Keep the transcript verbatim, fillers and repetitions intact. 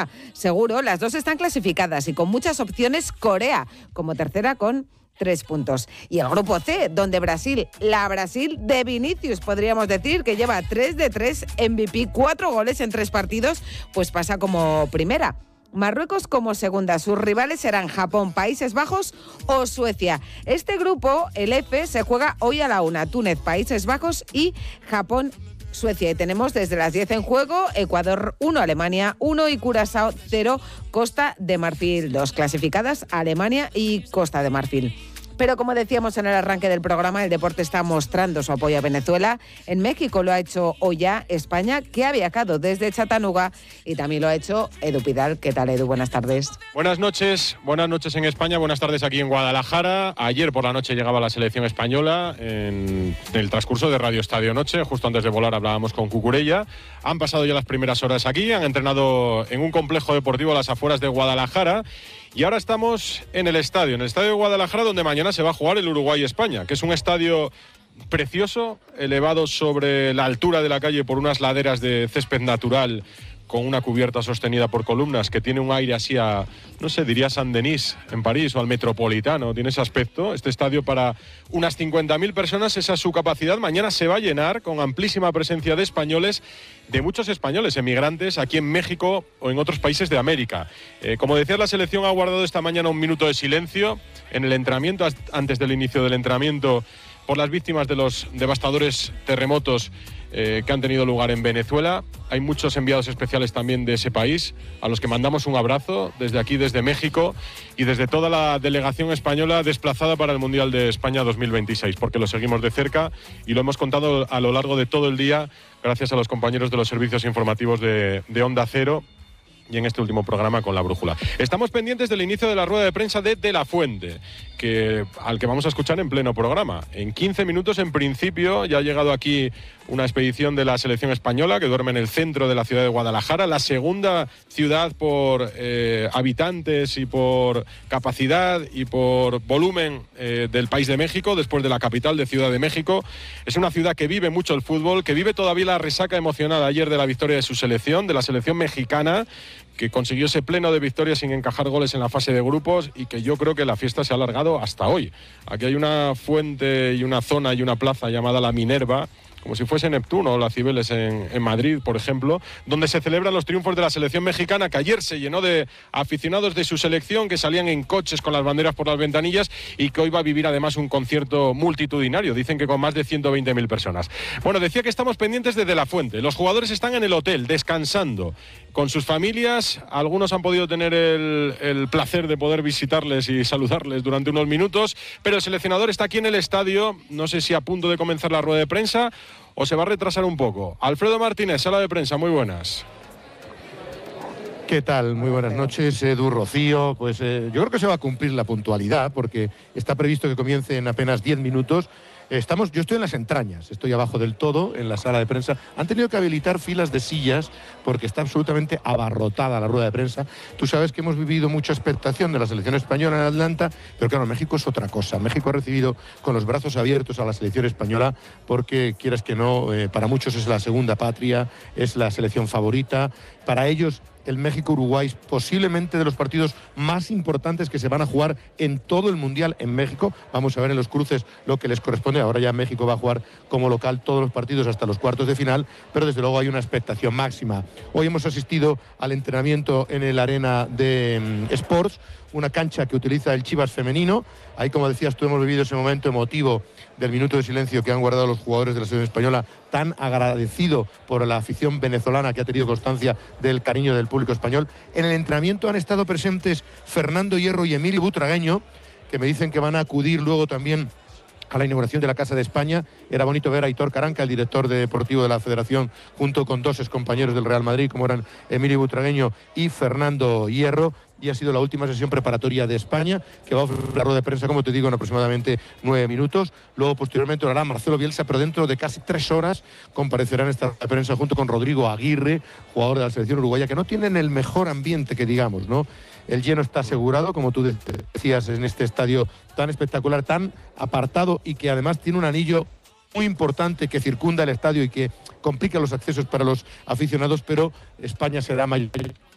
Canadá. Seguro, las dos están clasificadas y con muchas opciones Corea como tercera con tres puntos. Y el grupo C, donde Brasil, la Brasil de Vinicius, podríamos decir, que lleva tres de tres, M V P, cuatro goles en tres partidos, pues pasa como primera. Marruecos como segunda. Sus rivales serán Japón, Países Bajos o Suecia. Este grupo, el F, se juega hoy a la una. Túnez, Países Bajos y Japón, Suecia. Y tenemos desde las diez en juego Ecuador uno, Alemania uno y Curazao cero, Costa de Marfil dos. Clasificadas Alemania y Costa de Marfil. Pero como decíamos en el arranque del programa, el deporte está mostrando su apoyo a Venezuela. En México lo ha hecho hoy ya España, que ha viajado desde Chattanooga, y también lo ha hecho Edu Pidal. ¿Qué tal, Edu? Buenas tardes. Buenas noches, buenas noches en España, buenas tardes aquí en Guadalajara. Ayer por la noche llegaba la selección española en el transcurso de Radio Estadio Noche. Justo antes de volar hablábamos con Cucurella. Han pasado ya las primeras horas aquí, han entrenado en un complejo deportivo a las afueras de Guadalajara. Y ahora estamos en el estadio, en el estadio de Guadalajara, donde mañana se va a jugar el Uruguay-España, que es un estadio precioso, elevado sobre la altura de la calle por unas laderas de césped natural, con una cubierta sostenida por columnas, que tiene un aire así a, no sé, diría Saint-Denis en París o al Metropolitano, tiene ese aspecto. Este estadio para unas cincuenta mil personas, esa es su capacidad. Mañana se va a llenar con amplísima presencia de españoles, de muchos españoles emigrantes aquí en México o en otros países de América. Eh, como decía, la selección ha guardado esta mañana un minuto de silencio en el entrenamiento, antes del inicio del entrenamiento, por las víctimas de los devastadores terremotos Eh, que han tenido lugar en Venezuela. Hay muchos enviados especiales también de ese país, a los que mandamos un abrazo desde aquí, desde México, y desde toda la delegación española desplazada para el Mundial de España dos mil veintiséis, porque lo seguimos de cerca y lo hemos contado a lo largo de todo el día, gracias a los compañeros de los servicios informativos de, de Onda Cero, y en este último programa con La Brújula. Estamos pendientes del inicio de la rueda de prensa de De La Fuente, que, al que vamos a escuchar en pleno programa. En quince minutos, en principio, ya ha llegado aquí una expedición de la selección española que duerme en el centro de la ciudad de Guadalajara, la segunda ciudad por eh, habitantes y por capacidad y por volumen eh, del país de México, después de la capital de Ciudad de México. Es una ciudad que vive mucho el fútbol, que vive todavía la resaca emocionada ayer de la victoria de su selección, de la selección mexicana, que consiguió ese pleno de victorias sin encajar goles en la fase de grupos, y que yo creo que la fiesta se ha alargado hasta hoy. Aquí hay una fuente y una zona y una plaza llamada La Minerva, como si fuese Neptuno o la Cibeles en, en Madrid, por ejemplo, donde se celebran los triunfos de la selección mexicana, que ayer se llenó de aficionados de su selección, que salían en coches con las banderas por las ventanillas, y que hoy va a vivir además un concierto multitudinario, dicen que con más de ciento veinte mil personas. Bueno, decía que estamos pendientes de De La Fuente. Los jugadores están en el hotel, descansando, con sus familias. Algunos han podido tener el, el placer de poder visitarles y saludarles durante unos minutos, pero el seleccionador está aquí en el estadio, no sé si a punto de comenzar la rueda de prensa o se va a retrasar un poco. Alfredo Martínez, sala de prensa, muy buenas. ¿Qué tal? Muy buenas noches, Edu, Rocío. Pues eh, yo creo que se va a cumplir la puntualidad, porque está previsto que comience en apenas diez minutos. Estamos, yo estoy en las entrañas, estoy abajo del todo, en la sala de prensa. Han tenido que habilitar filas de sillas porque está absolutamente abarrotada la rueda de prensa. Tú sabes que hemos vivido mucha expectación de la selección española en Atlanta, pero claro, México es otra cosa. México ha recibido con los brazos abiertos a la selección española porque, quieras que no, eh, para muchos es la segunda patria, es la selección favorita. Para ellos, el México-Uruguay es posiblemente de los partidos más importantes que se van a jugar en todo el Mundial en México. Vamos a ver en los cruces lo que les corresponde. Ahora ya México va a jugar como local todos los partidos hasta los cuartos de final, pero desde luego hay una expectación máxima. Hoy hemos asistido al entrenamiento en el Arena de um, Sports, una cancha que utiliza el Chivas femenino. Ahí, como decías tú, hemos vivido ese momento emotivo del minuto de silencio que han guardado los jugadores de la selección española, tan agradecido por la afición venezolana que ha tenido constancia del cariño del público español. En el entrenamiento han estado presentes Fernando Hierro y Emilio Butragueño, que me dicen que van a acudir luego también a la inauguración de la Casa de España. Era bonito ver a Aitor Caranca, el director de deportivo de la Federación, junto con dos excompañeros del Real Madrid, como eran Emilio Butragueño y Fernando Hierro. Y ha sido la última sesión preparatoria de España, que va a ofrecer la rueda de prensa, como te digo, en aproximadamente nueve minutos. Luego, posteriormente, lo hará Marcelo Bielsa, pero dentro de casi tres horas comparecerá en esta rueda de prensa junto con Rodrigo Aguirre, jugador de la selección uruguaya, que no tienen el mejor ambiente, que digamos, ¿no? El lleno está asegurado, como tú decías, en este estadio tan espectacular, tan apartado, y que además tiene un anillo muy importante que circunda el estadio y que complica los accesos para los aficionados, pero España será mayor